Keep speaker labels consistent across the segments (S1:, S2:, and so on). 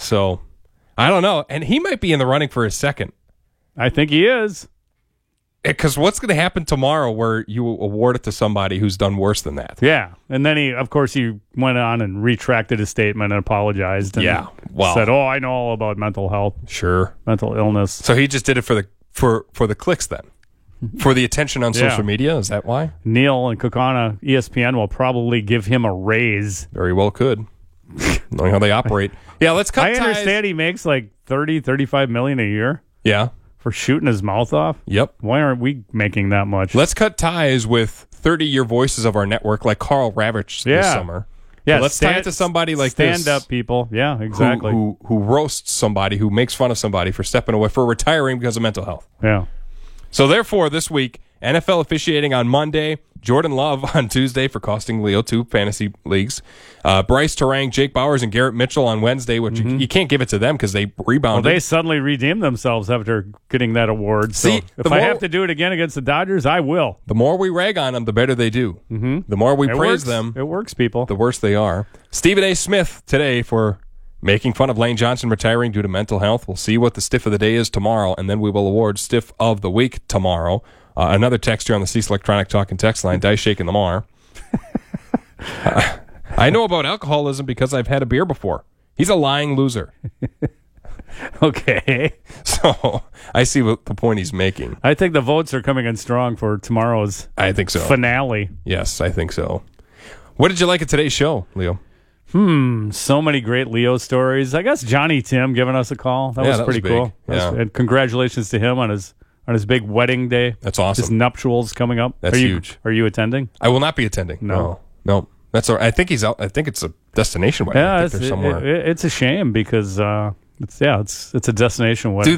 S1: So, I don't know. And he might be in the running for his second.
S2: I think he is.
S1: Because what's going to happen tomorrow where you award it to somebody who's done worse than that?
S2: Yeah. And then he went on and retracted his statement and apologized. And said, I know all about mental health.
S1: Sure.
S2: Mental illness.
S1: So he just did it for the clicks then? For the attention on social media? Is that why?
S2: Neil and Kokana, ESPN, will probably give him a raise.
S1: Very well could. Knowing how they operate. Yeah, let's cut ties.
S2: I understand he makes like $30-35 million a year.
S1: Yeah.
S2: For shooting his mouth off?
S1: Yep.
S2: Why aren't we making that much?
S1: Let's cut ties with 30-year voices of our network like Carl Ravitch this summer.
S2: Yeah,
S1: let's tie it to somebody like this.
S2: Stand-up people. Yeah, exactly.
S1: Who roasts somebody, who makes fun of somebody for stepping away, for retiring because of mental health.
S2: Yeah.
S1: So therefore, this week, NFL officiating on Monday, Jordan Love on Tuesday for costing Leo 2 fantasy leagues, Bryce Terang, Jake Bowers, and Garrett Mitchell on Wednesday, which you can't give it to them because they rebounded.
S2: Well, they suddenly redeemed themselves after getting that award. So if I have to do it again against the Dodgers, I will.
S1: The more we rag on them, the better they do. The more we praise them,
S2: it works, people.
S1: The worse they are. Stephen A. Smith today for making fun of Lane Johnson retiring due to mental health. We'll see what the stiff of the day is tomorrow, and then we will award stiff of the week tomorrow. Another text here on the Cease Electronic Talk and Text line, Dice Shaking Lamar. I know about alcoholism because I've had a beer before. He's a lying loser.
S2: Okay.
S1: So I see what the point he's making.
S2: I think the votes are coming in strong for tomorrow's finale.
S1: Yes, I think so. What did you like of today's show, Leo?
S2: So many great Leo stories. I guess Johnny Tim giving us a call. That was pretty cool. And congratulations to him on his big wedding day.
S1: That's awesome.
S2: His nuptials coming up.
S1: That's huge.
S2: Are you attending?
S1: I will not be attending. No. That's all right. I think he's out. I think it's a destination wedding.
S2: Yeah,
S1: I think they're somewhere.
S2: It's a shame because it's a destination wedding.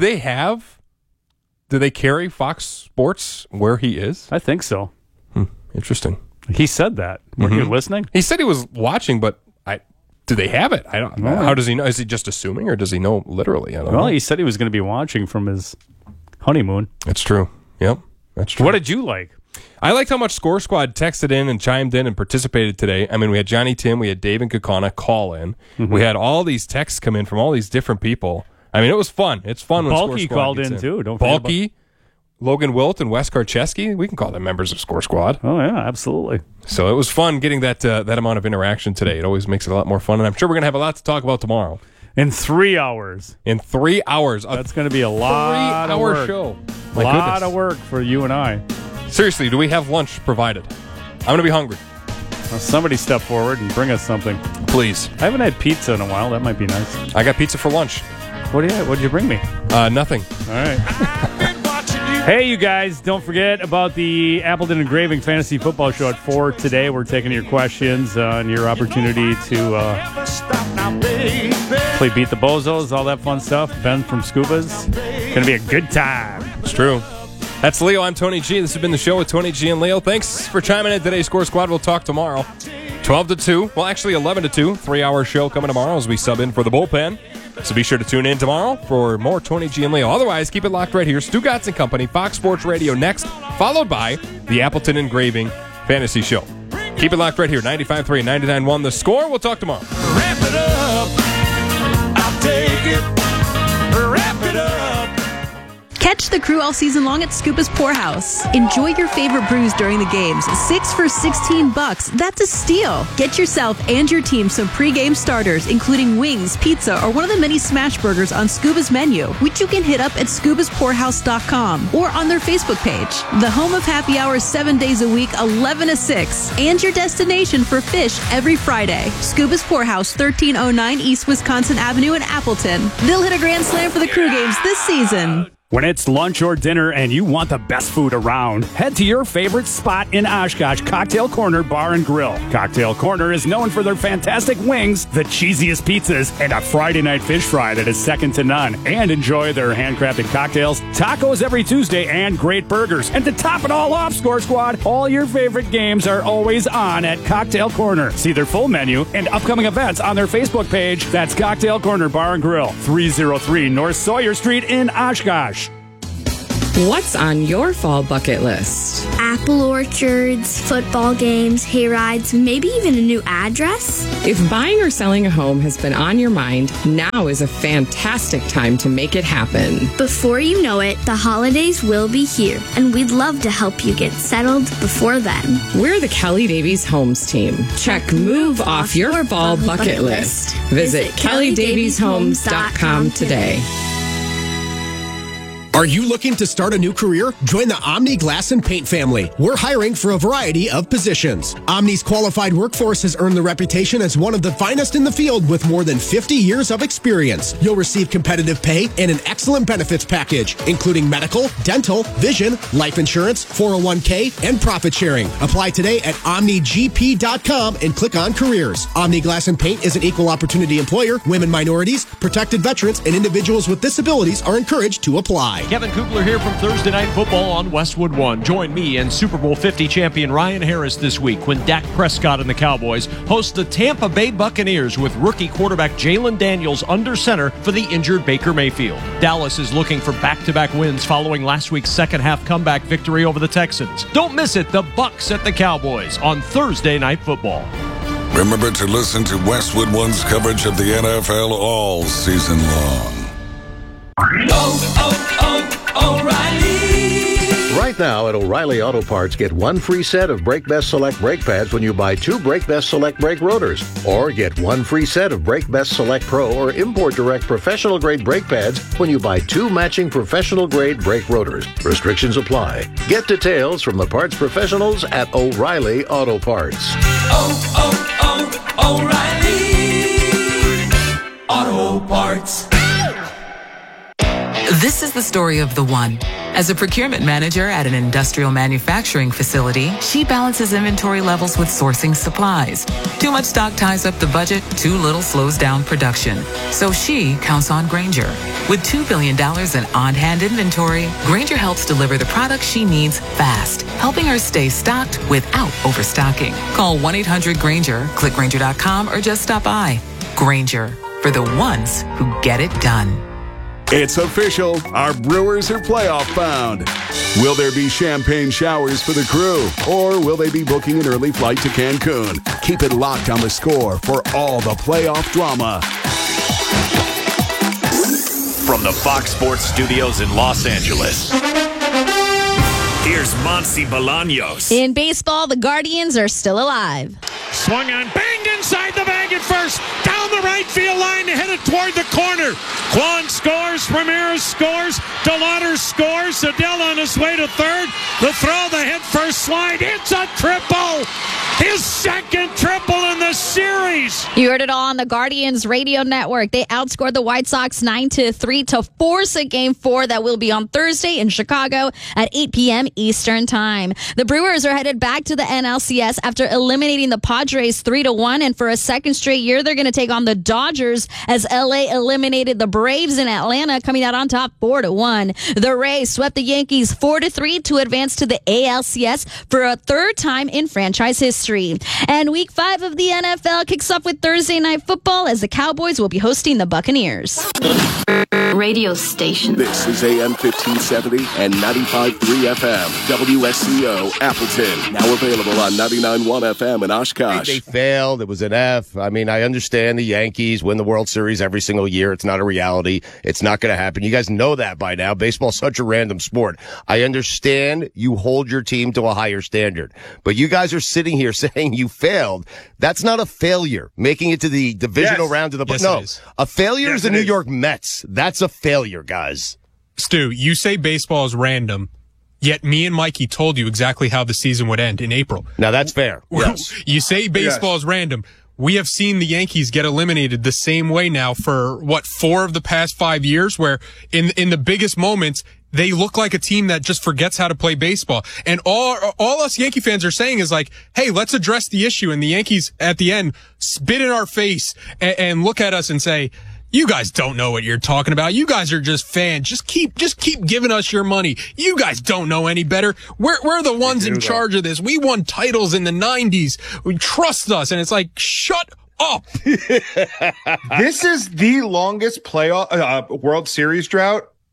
S1: Do they carry Fox Sports where he is?
S2: I think so.
S1: Interesting.
S2: He said that. Were you listening?
S1: He said he was watching, but do they have it? I don't know. How does he know? Is he just assuming, or does he know literally? I don't know.
S2: He said he was going to be watching from his honeymoon.
S1: That's true. Yep, that's true.
S2: What did you like?
S1: I liked how much Score Squad texted in and chimed in and participated today. I mean, we had Johnny Tim, we had Dave and Kakana call in. We had all these texts come in from all these different people. I mean, it was fun. It's fun when Score Squad
S2: called
S1: gets
S2: in too. Don't
S1: Balky, Logan Wilt, and Wes Karcheski. We can call them members of Score Squad.
S2: Oh yeah, absolutely.
S1: So it was fun getting that amount of interaction today. It always makes it a lot more fun, and I'm sure we're going to have a lot to talk about tomorrow.
S2: In 3 hours.
S1: In 3 hours.
S2: That's going to be a lot of work.
S1: 3-hour show.
S2: A lot of work for you and I.
S1: Seriously, do we have lunch provided? I'm going to be hungry.
S2: Well, somebody step forward and bring us something.
S1: Please.
S2: I haven't had pizza in a while. That might be nice.
S1: I got pizza for lunch.
S2: What did you bring me?
S1: Nothing.
S2: All right. Hey, you guys, don't forget about the Appleton Engraving Fantasy Football Show at 4 today. We're taking your questions and your opportunity to play Beat the Bozos, all that fun stuff. Ben from Scuba's. Going to be a good time.
S1: It's true. That's Leo. I'm Tony G. This has been the show with Tony G and Leo. Thanks for chiming in today, Score Squad. We'll talk tomorrow. 12 to 2. Well, actually 11 to 2. 3-hour show coming tomorrow as we sub in for the bullpen. So be sure to tune in tomorrow for more Tony G and Leo. Otherwise, keep it locked right here. Stugotz and Company, Fox Sports Radio next, followed by the Appleton Engraving Fantasy Show. Keep it locked right here. 95.3, 99.1 The Score. We'll talk tomorrow.
S3: Wrap it up. I'll take it. Wrap it up.
S4: Catch the crew all season long at Scuba's Pour House. Enjoy your favorite brews during the games. 6 for $16. That's a steal. Get yourself and your team some pre-game starters, including wings, pizza, or one of the many smash burgers on Scuba's menu, which you can hit up at scubasporehouse.com or on their Facebook page. The home of happy hours 7 days a week, 11 to 6, and your destination for fish every Friday. Scuba's Pour House, 1309 East Wisconsin Avenue in Appleton. They'll hit a grand slam for the crew games this season.
S5: When it's lunch or dinner and you want the best food around, head to your favorite spot in Oshkosh, Cocktail Corner Bar and Grill. Cocktail Corner is known for their fantastic wings, the cheesiest pizzas, and a Friday night fish fry that is second to none. And enjoy their handcrafted cocktails, tacos every Tuesday, and great burgers. And to top it all off, Score Squad, all your favorite games are always on at Cocktail Corner. See their full menu and upcoming events on their Facebook page. That's Cocktail Corner Bar and Grill, 303 North Sawyer Street in Oshkosh.
S6: What's on your fall bucket list?
S7: Apple orchards, football games, hay rides, maybe even a new address.
S6: If buying or selling a home has been on your mind, now is a fantastic time to make it happen.
S7: Before you know it, the holidays will be here, and we'd love to help you get settled before then.
S6: We're the Kelly Davies Homes team. Check move off your fall bucket list. Visit kellydavieshomes.com today.
S8: Are you looking to start a new career? Join the Omni Glass and Paint family. We're hiring for a variety of positions. Omni's qualified workforce has earned the reputation as one of the finest in the field with more than 50 years of experience. You'll receive competitive pay and an excellent benefits package, including medical, dental, vision, life insurance, 401k, and profit sharing. Apply today at OmniGP.com and click on careers. Omni Glass and Paint is an equal opportunity employer. Women, minorities, protected veterans, and individuals with disabilities are encouraged to apply.
S9: Kevin Kugler here from Thursday Night Football on Westwood One. Join me and Super Bowl 50 champion Ryan Harris this week when Dak Prescott and the Cowboys host the Tampa Bay Buccaneers with rookie quarterback Jalen Daniels under center for the injured Baker Mayfield. Dallas is looking for back-to-back wins following last week's second-half comeback victory over the Texans. Don't miss it, the Bucs at the Cowboys on Thursday Night Football.
S10: Remember to listen to Westwood One's coverage of the NFL all season long.
S11: O'Reilly. Right now at O'Reilly Auto Parts, get one free set of Brake Best Select brake pads when you buy two Brake Best Select brake rotors. Or get one free set of Brake Best Select Pro or Import Direct professional grade brake pads when you buy two matching professional grade brake rotors. Restrictions apply. Get details from the parts professionals at O'Reilly Auto Parts.
S3: O'Reilly Auto Parts.
S12: This is the story of the one. As a procurement manager at an industrial manufacturing facility, she balances inventory levels with sourcing supplies. Too much stock ties up the budget, too little slows down production. So she counts on Grainger. With $2 billion in on-hand inventory, Grainger helps deliver the products she needs fast, helping her stay stocked without overstocking. Call 1-800-GRAINGER, click Grainger.com, or just stop by. Grainger, for the ones who get it done.
S13: It's official. Our Brewers are playoff bound. Will there be champagne showers for the crew? Or will they be booking an early flight to Cancun? Keep it locked on The Score for all the playoff drama.
S14: From the Fox Sports Studios in Los Angeles, here's Monsi Bolaños.
S15: In baseball, the Guardians are still alive.
S16: Swung on, banged inside the bag at first, down the right field line, headed toward the corner. Kwan scores, Ramirez scores, DeLauder scores, Adele on his way to third. The throw, the head first slide, it's a triple! His second triple in the series!
S15: You heard it all on the Guardians radio network. They outscored the White Sox 9-3 to force a Game 4 that will be on Thursday in Chicago at 8 p.m. Eastern Time. The Brewers are headed back to the NLCS after eliminating the Padres 3-1, and for a second straight year, they're going to take on the Dodgers as LA eliminated the Braves in Atlanta, coming out on top 4-1. The Rays swept the Yankees 4-3 to advance to the ALCS for a third time in franchise history. And Week 5 of the NFL kicks off with Thursday Night Football as the Cowboys will be hosting the Buccaneers.
S7: Radio station.
S17: This is AM 1570 and 95.3 FM. WSCO Appleton. Now available on 99.1 FM in Oshkosh.
S18: They failed. It was an F. I mean, I understand the Yankees win the World Series every single year. It's not a reality. It's not going to happen. You guys know that by now. Baseball's such a random sport. I understand you hold your team to a higher standard. But you guys are sitting here saying you failed. That's not a failure. Making it to the divisional round of the no. A failure is the New York Mets. That's a failure, guys.
S19: Stu, you say baseball is random, yet me and Mikey told you exactly how the season would end in April.
S18: Now that's fair. Yes.
S19: You say baseball is random. We have seen the Yankees get eliminated the same way now for, 4 of the past 5 years, where in the biggest moments, they look like a team that just forgets how to play baseball. And all us Yankee fans are saying is like, hey, let's address the issue. And the Yankees at the end spit in our face and look at us and say, you guys don't know what you're talking about. You guys are just fans. Just keep giving us your money. You guys don't know any better. We're the ones in charge of this. We won titles in the 90s. We trust us. And it's like, shut up.
S20: This is the longest playoff World Series drought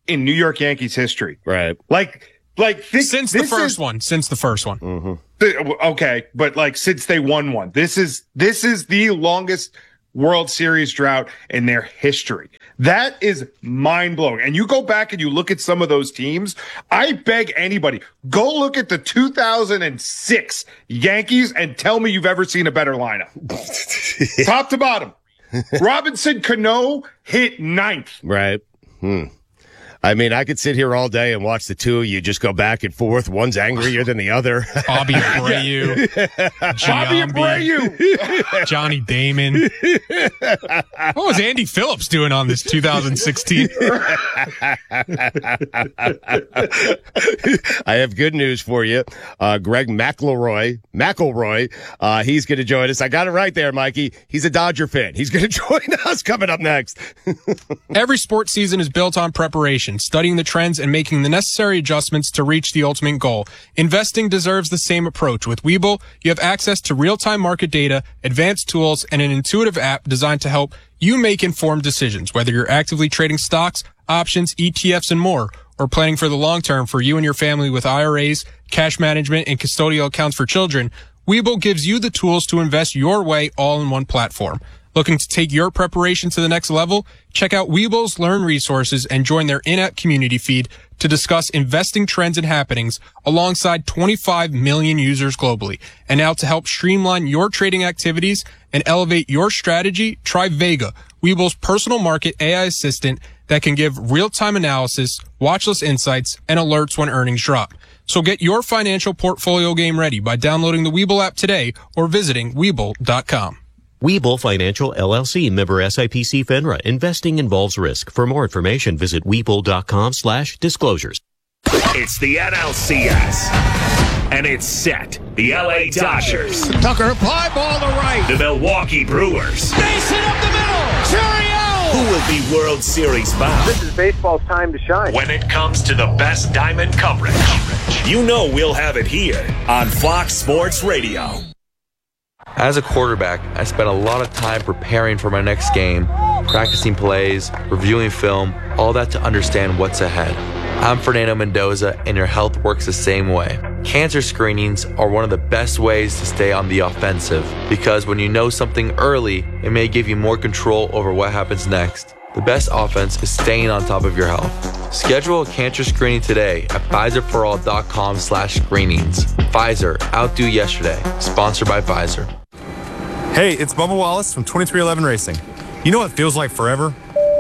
S20: in New York Yankees history.
S18: Right.
S19: Since the first one.
S18: Mm-hmm.
S20: Okay, but since they won one, this is the longest World Series drought in their history. That is mind blowing. And you go back and you look at some of those teams. I beg anybody, go look at the 2006 Yankees and tell me you've ever seen a better lineup. Top to bottom. Robinson Cano hit ninth.
S18: Right. I mean, I could sit here all day and watch the two of you just go back and forth. One's angrier than the other.
S19: Bobby Abreu.
S20: Bobby Abreu.
S19: Johnny Damon. What was Andy Phillips doing on this 2016?
S18: I have good news for you. Greg McElroy, he's going to join us. I got it right there, Mikey. He's a Dodger fan. He's going to join us coming up next.
S19: Every sports season is built on preparation, studying the trends and making the necessary adjustments to reach the ultimate goal. Investing deserves the same approach. With Webull, you have access to real-time market data, advanced tools, and an intuitive app designed to help you make informed decisions, whether you're actively trading stocks, options, ETFs, and more, or planning for the long term for you and your family with IRAs, cash management, and custodial accounts for children. Webull gives you the tools to invest your way all in one platform. Looking to take your preparation to the next level? Check out Webull's Learn resources and join their in-app community feed to discuss investing trends and happenings alongside 25 million users globally. And now to help streamline your trading activities and elevate your strategy, try Vega, Webull's personal market AI assistant that can give real-time analysis, watchlist insights, and alerts when earnings drop. So get your financial portfolio game ready by downloading the Webull app today or visiting Webull.com.
S21: Webull Financial LLC, member SIPC FINRA. Investing involves risk. For more information, visit Webull.com/disclosures.
S14: It's the NLCS. And it's set. The LA Dodgers.
S3: Tucker, fly ball to right.
S14: The Milwaukee Brewers.
S3: Mason up the middle. Cheerio!
S14: Who will be World Series bound?
S22: This is baseball's time to shine.
S14: When it comes to the best diamond coverage, you know we'll have it here on Fox Sports Radio.
S23: As a quarterback, I spent a lot of time preparing for my next game, practicing plays, reviewing film, all that to understand what's ahead. I'm Fernando Mendoza, and your health works the same way. Cancer screenings are one of the best ways to stay on the offensive, because when you know something early, it may give you more control over what happens next. The best offense is staying on top of your health. Schedule a cancer screening today at PfizerForAll.com/screenings. Pfizer, outdo yesterday. Sponsored by Pfizer.
S24: Hey, it's Bubba Wallace from 2311 Racing. You know what feels like forever?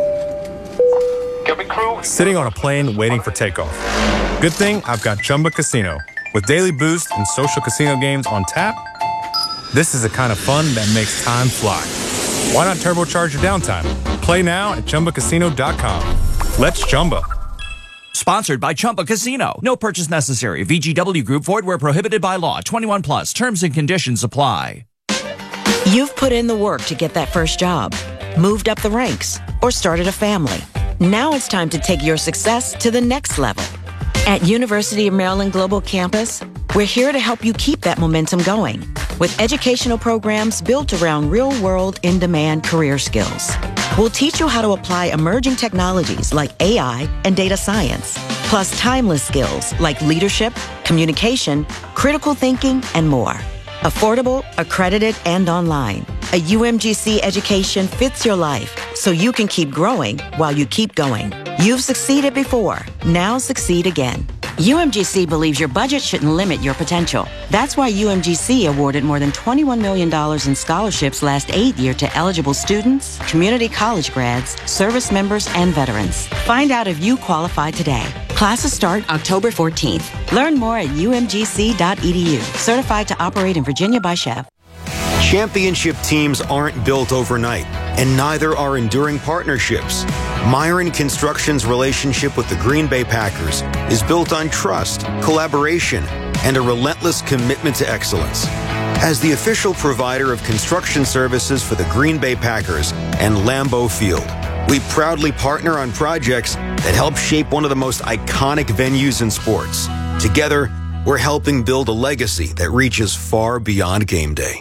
S24: Sitting on a plane waiting for takeoff. Good thing I've got Chumba Casino. With daily boost and social casino games on tap, this is the kind of fun that makes time fly. Why not turbocharge your downtime? Play now at ChumbaCasino.com. Let's Chumba.
S25: Sponsored by Chumba Casino. No purchase necessary. VGW Group. Void where prohibited by law. 21 plus. Terms and conditions apply.
S26: You've put in the work to get that first job, moved up the ranks, or started a family. Now it's time to take your success to the next level. At University of Maryland Global Campus, we're here to help you keep that momentum going with educational programs built around real-world, in-demand career skills. We'll teach you how to apply emerging technologies like AI and data science, plus timeless skills like leadership, communication, critical thinking, and more. Affordable, accredited, and online. A UMGC education fits your life so you can keep growing while you keep going. You've succeeded before. Now succeed again. UMGC believes your budget shouldn't limit your potential. That's why UMGC awarded more than $21 million in scholarships last 8 years to eligible students, community college grads, service members, and veterans. Find out if you qualify today. Classes start October 14th. Learn more at umgc.edu. Certified to operate in Virginia by Chev.
S27: Championship teams aren't built overnight, and neither are enduring partnerships. Myron Construction's relationship with the Green Bay Packers is built on trust, collaboration, and a relentless commitment to excellence. As the official provider of construction services for the Green Bay Packers and Lambeau Field, we proudly partner on projects that help shape one of the most iconic venues in sports. Together, we're helping build a legacy that reaches far beyond game day.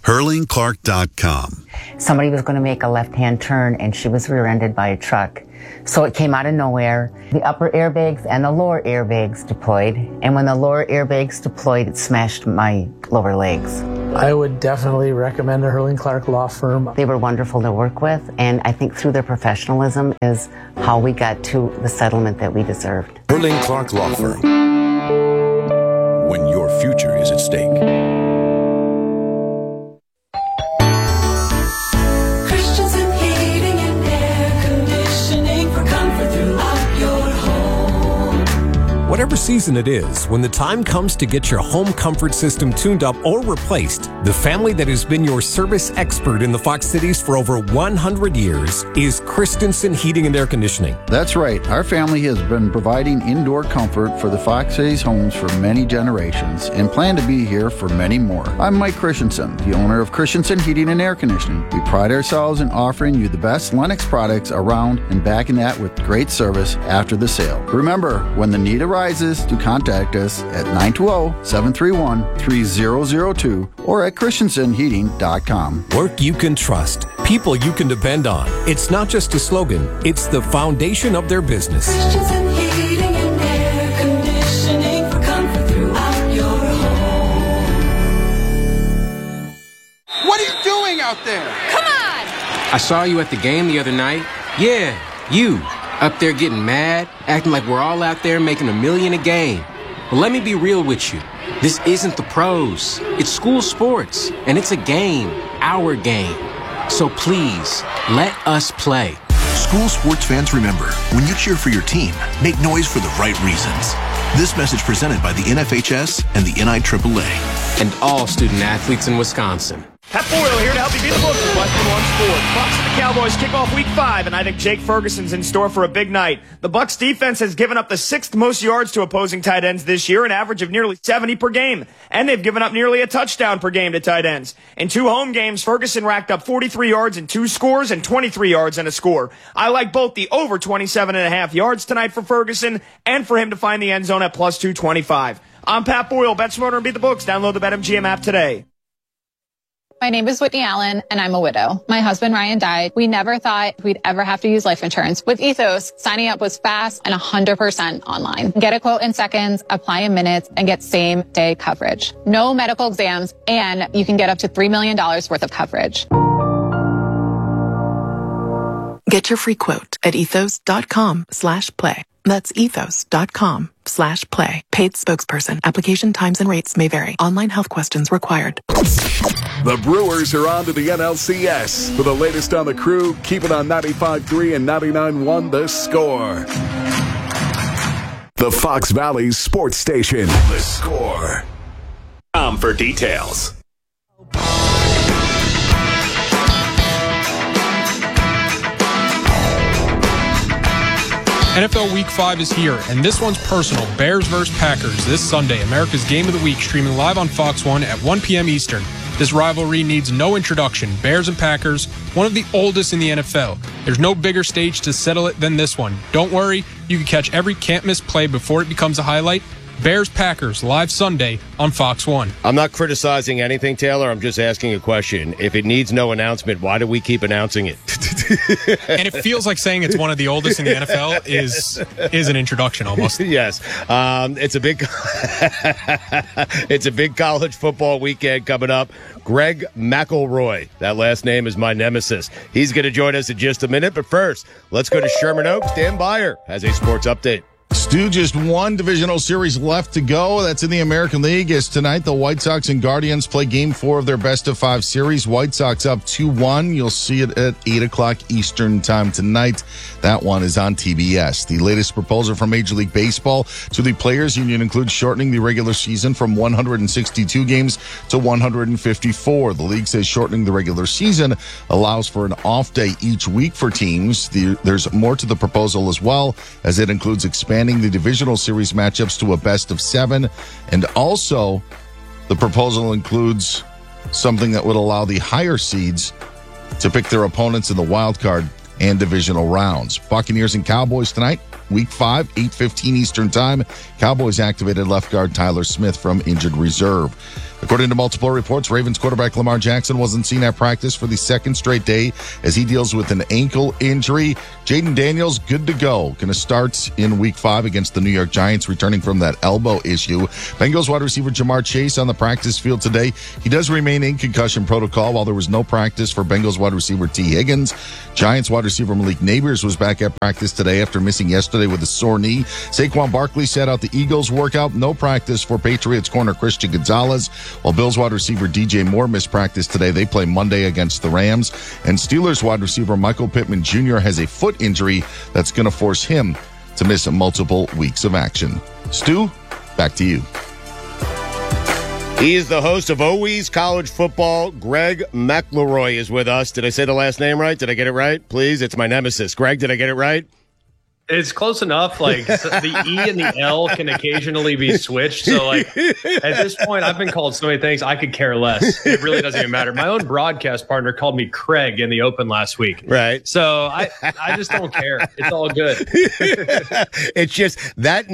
S10: HurlingClark.com.
S1: Somebody was going to make a left-hand turn, and she was rear-ended by a truck. So it came out of nowhere. The upper airbags and the lower airbags deployed, and when the lower airbags deployed, it smashed my lower legs.
S2: I would definitely recommend the Hurling Clark Law Firm.
S1: They were wonderful to work with, and I think through their professionalism is how we got to the settlement that we deserved.
S4: Hurling Clark Law Firm. When your future is at stake.
S5: Whatever season it is, when the time comes to get your home comfort system tuned up or replaced, the family that has been your service expert in the Fox Cities for over 100 years is Christensen Heating and Air Conditioning.
S6: That's right. Our family has been providing indoor comfort for the Fox Cities homes for many generations and plan to be here for many more. I'm Mike Christensen, the owner of Christensen Heating and Air Conditioning. We pride ourselves in offering you the best Lennox products around and backing that with great service after the sale. Remember, when the need arises, to contact us at 920-731-3002 or at christensenheating.com.
S5: Work you can trust. People you can depend on. It's not just a slogan. It's the foundation of their business.
S8: Christensen Heating and Air Conditioning for comfort throughout your home.
S9: What are you doing out there?
S8: Come on!
S9: I saw you at the game the other night. Yeah, you. Up there getting mad, acting like we're all out there making $1 million a game. Well, let me be real with you. This isn't the pros. It's school sports, and it's a game, our game. So please, let us play.
S28: School sports fans, remember, when you cheer for your team, make noise for the right reasons. This message presented by the NFHS and the NIAAA.
S9: And all student athletes in Wisconsin.
S29: Pat Boyle here to help you beat the book with Westwood One Sport. Bucks and the Cowboys kick off Week 5, and I think Jake Ferguson's in store for a big night. The Bucks defense has given up the 6th most yards to opposing tight ends this year, an average of nearly 70 per game. And they've given up nearly a touchdown per game to tight ends. In 2 home games, Ferguson racked up 43 yards in 2 scores and 23 yards in a score. I like both the over 27.5 yards tonight for Ferguson and for him to find the end zone at plus 225. I'm Pat Boyle. Bet smarter and beat the books. Download the BetMGM app today.
S30: My name is Whitney Allen, and I'm a widow. My husband, Ryan, died. We never thought we'd ever have to use life insurance. With Ethos, signing up was fast and 100% online. Get a quote in seconds, apply in minutes, and get same-day coverage. No medical exams, and you can get up to $3 million worth of coverage.
S31: Get your free quote at ethos.com/play. That's ethos.com/play. Paid spokesperson. Application times and rates may vary. Online health questions required.
S13: The Brewers are on to the NLCS. For the latest on the Crew, keep it on 95.3 and 99.1 The Score. The Fox Valley Sports Station. The Score.
S14: For details.
S19: NFL Week 5 is here, and this one's personal. Bears vs. Packers this Sunday. America's Game of the Week, streaming live on Fox 1 at 1 p.m. Eastern. This rivalry needs no introduction. Bears and Packers, one of the oldest in the NFL. There's no bigger stage to settle it than this one. Don't worry, you can catch every can't-miss play before it becomes a highlight. Bears-Packers, live Sunday on Fox 1.
S18: I'm not criticizing anything, Taylor. I'm just asking a question. If it needs no announcement, why do we keep announcing it?
S19: And it feels like saying it's one of the oldest in the NFL is an introduction almost.
S18: Yes. It's a big college football weekend coming up. Greg McElroy, that last name is my nemesis. He's going to join us in just a minute. But first, let's go to Sherman Oaks. Dan Beyer has a sports update.
S32: Stu, just one divisional series left to go. That's in the American League. As tonight, the White Sox and Guardians play Game 4 of their best-of-5 series. White Sox up 2-1. You'll see it at 8 o'clock Eastern time tonight. That one is on TBS. The latest proposal from Major League Baseball to the Players Union includes shortening the regular season from 162 games to 154. The league says shortening the regular season allows for an off day each week for teams. There's more to the proposal as well, as it includes expanding the divisional series matchups to a best-of-7. And also, the proposal includes something that would allow the higher seeds to pick their opponents in the wild card and divisional rounds. Buccaneers and Cowboys tonight, Week 5, 8:15 Eastern Time. Cowboys activated left guard Tyler Smith from injured reserve. According to multiple reports, Ravens quarterback Lamar Jackson wasn't seen at practice for the second straight day as he deals with an ankle injury. Jaden Daniels, good to go. Going to start in Week 5 against the New York Giants, returning from that elbow issue. Bengals wide receiver Jamar Chase on the practice field today. He does remain in concussion protocol while there was no practice for Bengals wide receiver T. Higgins. Giants wide receiver Malik Nabers was back at practice today after missing yesterday with a sore knee. Saquon Barkley sat out the Eagles workout. No practice for Patriots corner Christian Gonzalez. While Bills wide receiver DJ Moore missed practice today, they play Monday against the Rams. And Steelers wide receiver Michael Pittman Jr. has a foot injury that's going to force him to miss multiple weeks of action. Stu, back to you.
S18: He is the host of Always College Football. Greg McElroy is with us. Did I say the last name right? Did I get it right? Please, it's my nemesis. Greg, did I get it right?
S3: It's close enough. Like the E and the L can occasionally be switched. So like at this point, I've been called so many things I could care less. It really doesn't even matter. My own broadcast partner called me Craig in the Open last week.
S18: Right.
S3: So I just don't care. It's all good.
S18: It's just that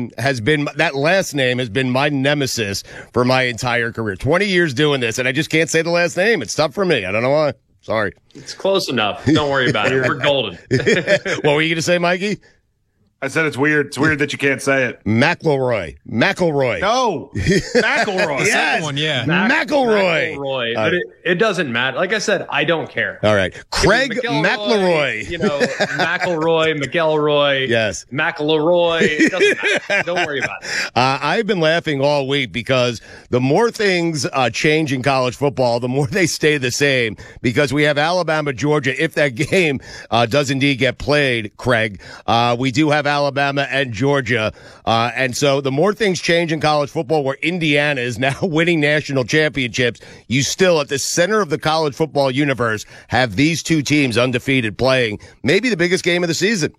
S18: last name has been my nemesis for my entire career. 20 years doing this, and I just can't say the last name. It's tough for me. I don't know why. Sorry.
S3: It's close enough. Don't worry about it. We're golden.
S18: What were you going to say, Mikey?
S7: I said it's weird. It's weird that you can't say it.
S18: McElroy.
S7: No. McElroy.
S3: Second one, yeah.
S18: McElroy.
S3: But it doesn't matter. Like I said, I don't care.
S18: All right. Craig McElroy.
S3: McElroy, McElroy.
S18: Yes.
S3: McElroy. It doesn't matter. Don't worry about it.
S18: I've been laughing all week because the more things change in college football, the more they stay the same, because we have Alabama, Georgia. If that game does indeed get played, Craig, we do have Alabama and Georgia. And so the more things change in college football, where Indiana is now winning national championships, you still at the center of the college football universe have these two teams undefeated playing maybe the biggest game of the season.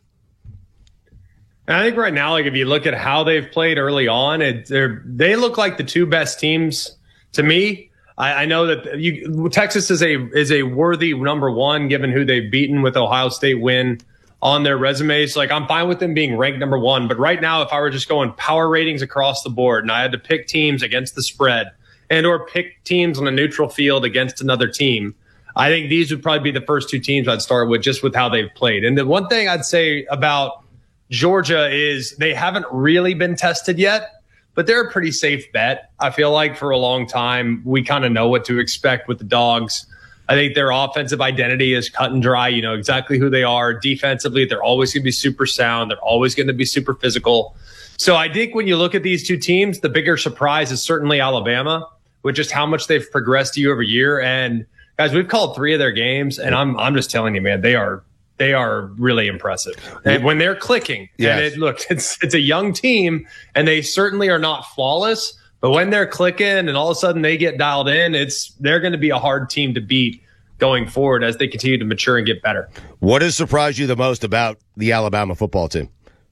S3: And I think right now, like if you look at how they've played early on, they look like the two best teams to me. I know that Texas is a worthy number one given who they've beaten with Ohio State win on their resumes. Like I'm fine with them being ranked number one, but right now, if I were just going power ratings across the board and I had to pick teams against the spread and or pick teams on a neutral field against another team, I think these would probably be the first two teams I'd start with just with how they've played. And the one thing I'd say about Georgia is they haven't really been tested yet, but they're a pretty safe bet. I feel like for a long time, we kind of know what to expect with the Dogs. I think their offensive identity is cut and dry. You know exactly who they are. Defensively, they're always going to be super sound. They're always going to be super physical. So I think when you look at these two teams, the bigger surprise is certainly Alabama, with just how much they've progressed year over year. And guys, we've called 3 of their games, and I'm just telling you, man, they are really impressive. And when they're clicking, yes. And it's a young team, and they certainly are not flawless. But when they're clicking and all of a sudden they get dialed in, they're going to be a hard team to beat going forward as they continue to mature and get better.
S18: What has surprised you the most about the Alabama football team?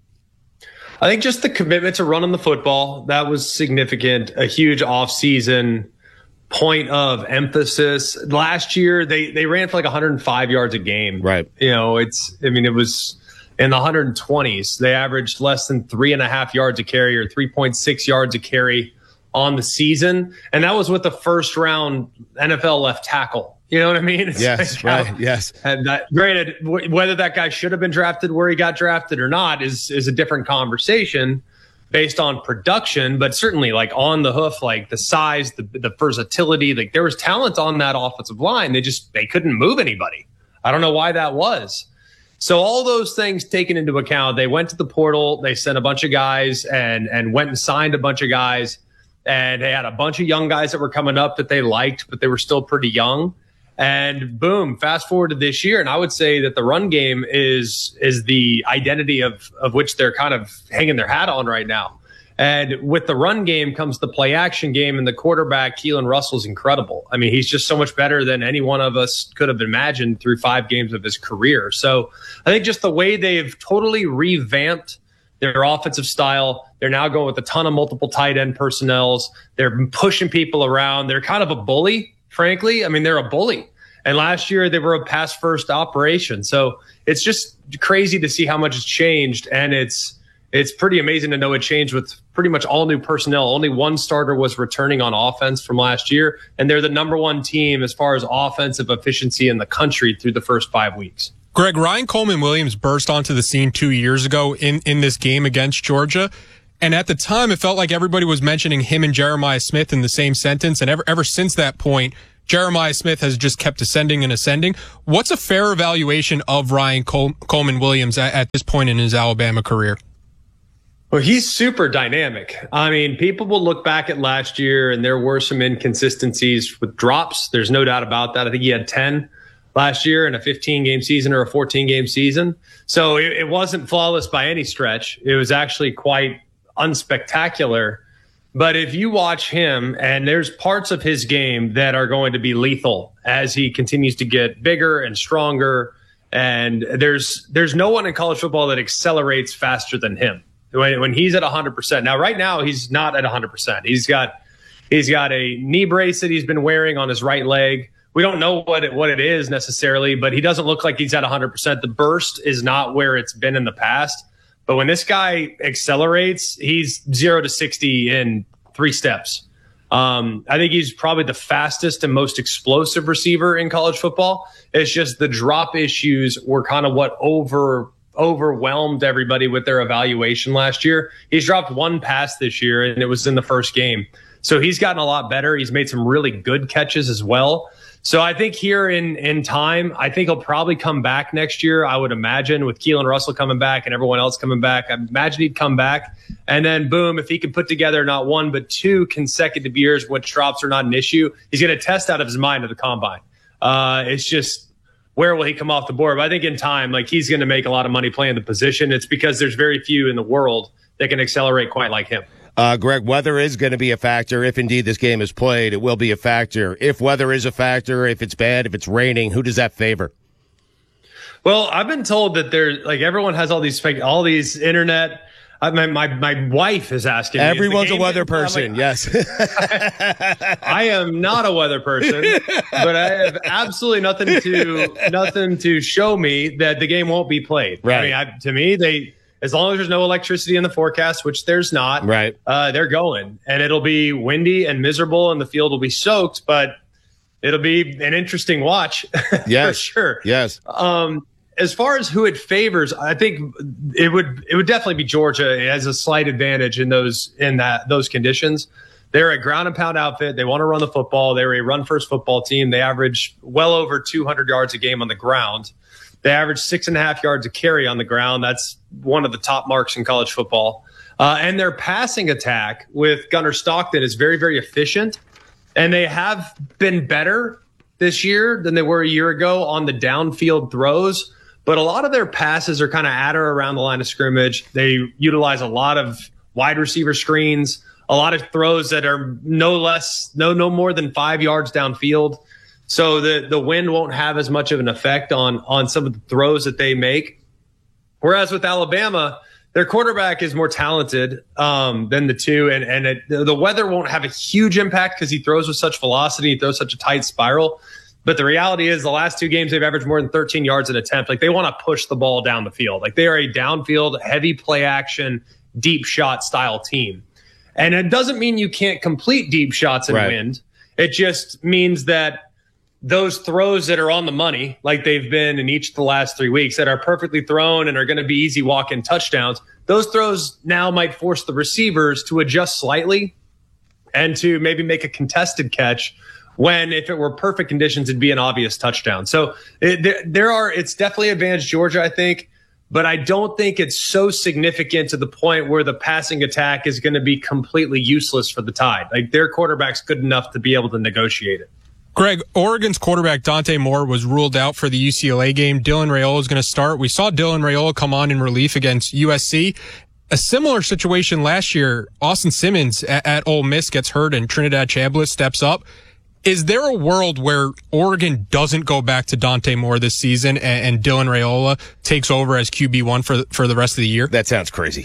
S3: I think just the commitment to running the football. That was significant, a huge offseason point of emphasis. Last year, they ran for like 105 yards a game.
S18: Right.
S3: You know, it was in the 120s. They averaged less than 3.5 yards a carry or 3.6 yards a carry on the season. And that was with the first round NFL left tackle. You know what I mean?
S18: Yes, right. Yes.
S3: And granted, whether that guy should have been drafted where he got drafted or not is a different conversation based on production, but certainly like on the hoof, like the size, the versatility, like there was talent on that offensive line. They couldn't move anybody. I don't know why that was. So all those things taken into account, they went to the portal, they sent a bunch of guys and went and signed a bunch of guys. And they had a bunch of young guys that were coming up that they liked, but they were still pretty young. And boom, fast forward to this year. And I would say that the run game is the identity of which they're kind of hanging their hat on right now. And with the run game comes the play action game, and the quarterback, Keelan Russell's incredible. I mean, he's just so much better than any one of us could have imagined through 5 games of his career. So I think just the way they've totally revamped their offensive style. They're now going with a ton of multiple tight end personnels. They're pushing people around. They're kind of a bully, frankly. I mean, they're a bully. And last year they were a pass first operation. So it's just crazy to see how much has changed. And it's pretty amazing to know it changed with pretty much all new personnel. Only one starter was returning on offense from last year. And they're the number one team as far as offensive efficiency in the country through the first 5 weeks.
S19: Greg, Ryan Coleman Williams burst onto the scene 2 years ago in this game against Georgia. And at the time, it felt like everybody was mentioning him and Jeremiah Smith in the same sentence. And ever since that point, Jeremiah Smith has just kept ascending and ascending. What's a fair evaluation of Ryan Coleman Williams at this point in his Alabama career?
S3: Well, he's super dynamic. I mean, people will look back at last year and there were some inconsistencies with drops. There's no doubt about that. I think he had 10 last year in a 15-game season or a 14-game season. So it wasn't flawless by any stretch. It was actually quite unspectacular. But if you watch him, and there's parts of his game that are going to be lethal as he continues to get bigger and stronger. And there's no one in college football that accelerates faster than him when he's at 100%. Now, right now, he's not at 100%. He's got a knee brace that he's been wearing on his right leg. We don't know what it is necessarily, but he doesn't look like he's at 100%. The burst is not where it's been in the past. But when this guy accelerates, he's 0 to 60 in 3 steps. I think he's probably the fastest and most explosive receiver in college football. It's just the drop issues were kind of what overwhelmed everybody with their evaluation last year. He's dropped 1 pass this year, and it was in the first game. So he's gotten a lot better. He's made some really good catches as well. So I think here in time, I think he'll probably come back next year. I would imagine with Keelan Russell coming back and everyone else coming back, I imagine he'd come back. And then boom, if he can put together not 1, but 2 consecutive years, which drops are not an issue, he's going to test out of his mind at the combine. It's just, where will he come off the board? But I think in time, like, he's going to make a lot of money playing the position. It's because there's very few in the world that can accelerate quite like him.
S18: Greg, weather is going to be a factor. If indeed this game is played, it will be a factor. If weather is a factor, if it's bad, if it's raining, who does that favor?
S3: Well, I've been told that there's like everyone has all these internet. My wife is asking.
S18: Everyone's a weather person. Like, yes.
S3: I am not a weather person, but I have absolutely nothing to show me that the game won't be played.
S18: Right.
S3: I mean, to me, as long as there's no electricity in the forecast, which there's not,
S18: right?
S3: They're going, and it'll be windy and miserable, and the field will be soaked, but it'll be an interesting watch.
S18: Yes,
S3: for sure.
S18: Yes.
S3: As far as who it favors, I think it would definitely be Georgia. It has a slight advantage in those conditions. They're a ground and pound outfit. They want to run the football. They're a run first football team. They average well over 200 yards a game on the ground. They average 6.5 yards a carry on the ground. That's one of the top marks in college football. And their passing attack with Gunnar Stockton is very, very efficient. And they have been better this year than they were a year ago on the downfield throws. But a lot of their passes are kind of at or around the line of scrimmage. They utilize a lot of wide receiver screens, a lot of throws that are no more than 5 yards downfield. So the wind won't have as much of an effect on some of the throws that they make. Whereas with Alabama, their quarterback is more talented than the two, and the weather won't have a huge impact because he throws with such velocity, he throws such a tight spiral. But the reality is the last 2 games they've averaged more than 13 yards an attempt. Like, they want to push the ball down the field. Like, they are a downfield, heavy play action, deep shot style team. And it doesn't mean you can't complete deep shots in wind. It just means that those throws that are on the money, like they've been in each of the last 3 weeks, that are perfectly thrown and are going to be easy walk-in touchdowns, those throws now might force the receivers to adjust slightly and to maybe make a contested catch when, if it were perfect conditions, it'd be an obvious touchdown. So it's definitely advantage Georgia, I think, but I don't think it's so significant to the point where the passing attack is going to be completely useless for the Tide. Like, their quarterback's good enough to be able to negotiate it.
S19: Greg, Oregon's quarterback Dante Moore was ruled out for the UCLA game. Dylan Raiola is going to start. We saw Dylan Raiola come on in relief against USC. A similar situation last year, Austin Simmons at Ole Miss gets hurt and Trinidad Chambliss steps up. Is there a world where Oregon doesn't go back to Dante Moore this season and Dylan Raiola takes over as QB1 for the rest of the year?
S18: That sounds crazy.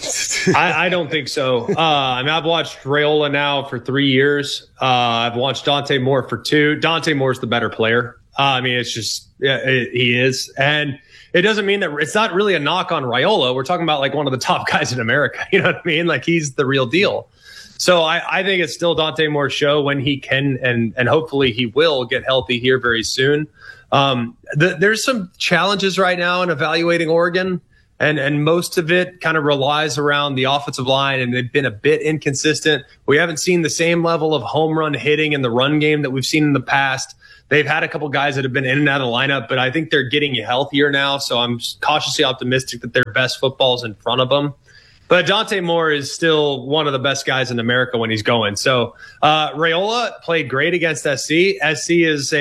S3: I don't think so. I've watched Raiola now for 3 years. I've watched Dante Moore for 2. Dante Moore's the better player. I mean, it's just he is, and it doesn't mean that it's not really a knock on Raiola. We're talking about like one of the top guys in America. You know what I mean? Like he's the real deal. So I think it's still Dante Moore's show when he can, and hopefully he will get healthy here very soon. There's some challenges right now in evaluating Oregon, and most of it kind of relies around the offensive line, and they've been a bit inconsistent. We haven't seen the same level of home run hitting in the run game that we've seen in the past. They've had a couple guys that have been in and out of the lineup, but I think they're getting healthier now, so I'm cautiously optimistic that their best football is in front of them. But Dante Moore is still one of the best guys in America when he's going. So Raiola played great against SC. SC is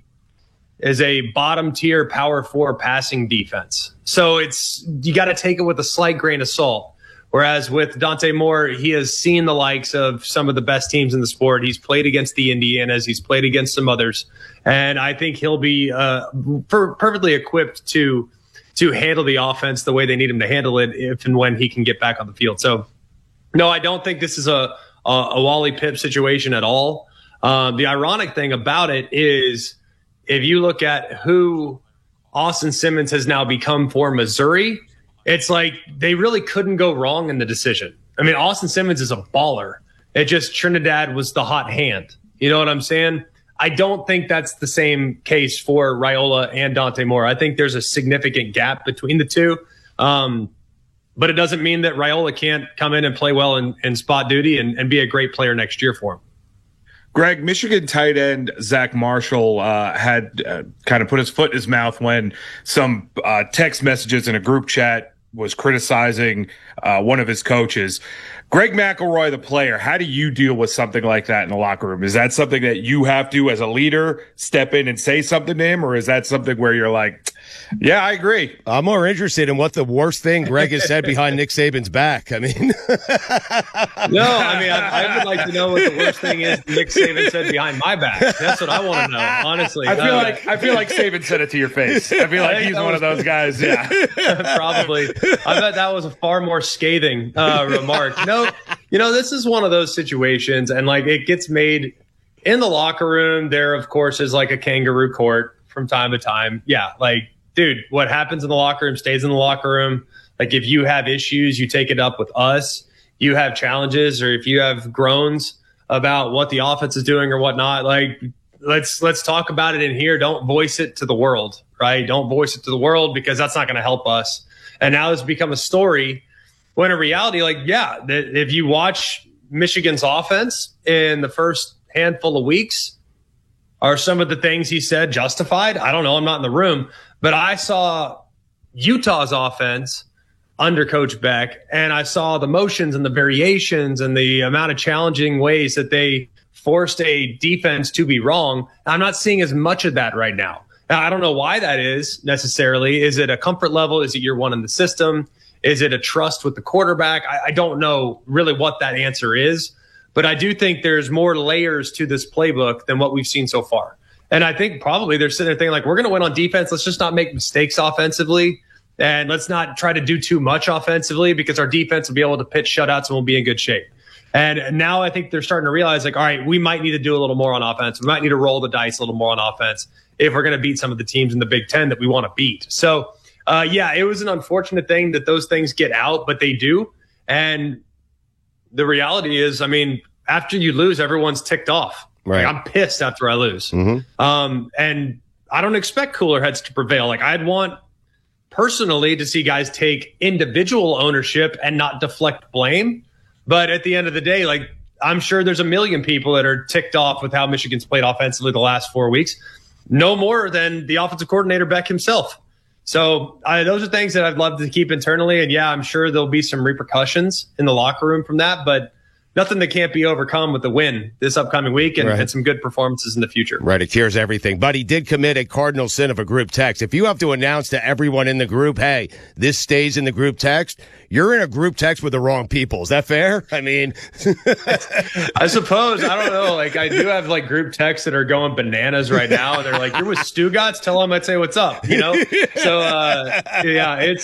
S3: a bottom tier Power 4 passing defense. So you got to take it with a slight grain of salt. Whereas with Dante Moore, he has seen the likes of some of the best teams in the sport. He's played against the Indianas. He's played against some others. And I think he'll be perfectly equipped to handle the offense the way they need him to handle it if and when he can get back on the field. So, no, I don't think this is a Wally Pipp situation at all. The ironic thing about it is if you look at who Austin Simmons has now become for Missouri, it's like they really couldn't go wrong in the decision. I mean, Austin Simmons is a baller. It just Trinidad was the hot hand. You know what I'm saying? I don't think that's the same case for Raiola and Dante Moore. I think there's a significant gap between the two. But it doesn't mean that Raiola can't come in and play well in spot duty and be a great player next year for him.
S7: Greg, Michigan tight end Zach Marshall had kind of put his foot in his mouth when some text messages in a group chat was criticizing one of his coaches. Greg McElroy, the player, how do you deal with something like that in the locker room? Is that something that you have to, as a leader, step in and say something to him, or is that something where you're like, yeah, I agree?
S18: I'm more interested in what the worst thing Greg has said behind Nick Saban's back. I mean,
S3: no, I mean, I would like to know what the worst thing is Nick Saban said behind my back. That's what I want to know, honestly.
S7: I feel like Saban said it to your face. I feel like he's one of those guys. Yeah,
S3: probably. I bet that was a far more scathing remark. No, you know, this is one of those situations, and like it gets made in the locker room. There, of course, is like a kangaroo court from time to time. Yeah, like, dude, what happens in the locker room stays in the locker room. Like, if you have issues, you take it up with us. You have challenges, or if you have groans about what the offense is doing or whatnot, like, let's talk about it in here. Don't voice it to the world, right? Don't voice it to the world, because that's not going to help us. And now it's become a story when in reality, like, yeah, if you watch Michigan's offense in the first handful of weeks, are some of the things he said justified? I don't know. I'm not in the room. But I saw Utah's offense under Coach Beck, and I saw the motions and the variations and the amount of challenging ways that they forced a defense to be wrong. I'm not seeing as much of that right now. Now, I don't know why that is necessarily. Is it a comfort level? Is it year one in the system? Is it a trust with the quarterback? I don't know really what that answer is, but I do think there's more layers to this playbook than what we've seen so far. And I think probably they're sitting there thinking, like, we're going to win on defense. Let's just not make mistakes offensively, and let's not try to do too much offensively, because our defense will be able to pitch shutouts and we'll be in good shape. And now I think they're starting to realize, like, all right, we might need to do a little more on offense. We might need to roll the dice a little more on offense if we're going to beat some of the teams in the Big Ten that we want to beat. So, yeah, it was an unfortunate thing that those things get out, but they do. And the reality is, I mean, after you lose, everyone's ticked off.
S18: Right.
S3: Like, I'm pissed after I lose.
S18: Mm-hmm.
S3: And I don't expect cooler heads to prevail. Like, I'd want personally to see guys take individual ownership and not deflect blame. But at the end of the day, like, I'm sure there's a million people that are ticked off with how Michigan's played offensively the last 4 weeks. No more than the offensive coordinator Beck himself. So those are things that I'd love to keep internally. And yeah, I'm sure there'll be some repercussions in the locker room from that, but nothing that can't be overcome with the win this upcoming week and some good performances in the future.
S18: Right. It cures everything. But he did commit a cardinal sin of a group text. If you have to announce to everyone in the group, hey, this stays in the group text, you're in a group text with the wrong people. Is that fair? I mean,
S3: I suppose. I don't know. Like, I do have like group texts that are going bananas right now. And they're like, you're with Stugotz? Tell them I'd say what's up, you know? So, yeah, it's,